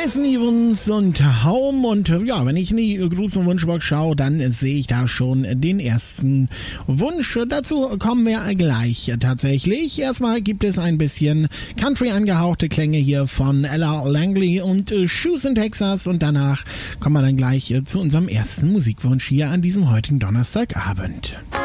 Jason Evans und Home, und ja, wenn ich in die Gruß- und Wunschbox schaue, dann sehe ich da schon den ersten Wunsch. Dazu kommen wir gleich tatsächlich. Erstmal gibt es ein bisschen Country angehauchte Klänge hier von Ella Langley und Shoes in Texas, und danach kommen wir dann gleich zu unserem ersten Musikwunsch hier an diesem heutigen Donnerstagabend.